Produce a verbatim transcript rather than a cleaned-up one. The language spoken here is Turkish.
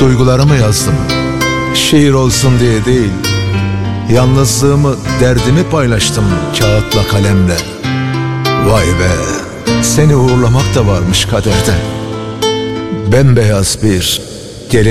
Duygularımı yazdım, şiir olsun diye değil. Yalnızlığımı, derdimi paylaştım kağıtla kalemle. Vay be, seni uğurlamak da varmış kaderde. Bembeyaz bir